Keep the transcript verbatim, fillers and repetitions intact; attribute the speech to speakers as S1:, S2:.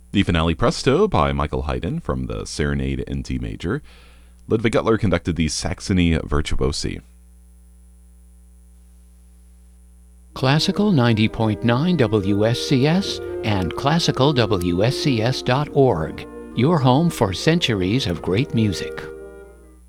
S1: The finale Presto by Michael Haydn from the Serenade in D major. Ludwig Gutler conducted the Saxony Virtuosi.
S2: Classical ninety point nine W S C S and classical W S C S dot org, your home for centuries of great music.